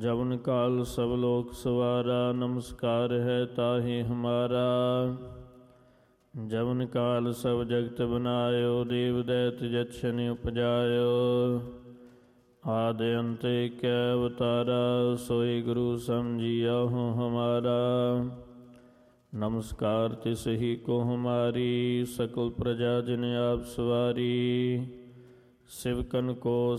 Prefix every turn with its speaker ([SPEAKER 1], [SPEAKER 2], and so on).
[SPEAKER 1] जवन काल सब लोक सवारा, नमस्कार है ताहि हमारा। जवन काल सब जगत बनायो, देव दैत जछन उपजायो। आदि अंत कै अवतारा, सोई गुरु समझिया हो हमारा। नमस्कार तिस ही को हमारी, सकल प्रजा जिन आप सवारी। सिवकन को